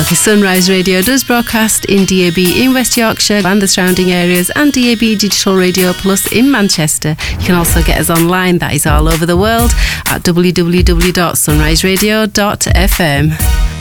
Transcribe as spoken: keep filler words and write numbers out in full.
Okay, Sunrise Radio does broadcast in D A B in West Yorkshire and the surrounding areas, and D A B Digital Radio Plus in Manchester. You can also get us online, that is all over the world, at w w w dot sunrise radio dot f m.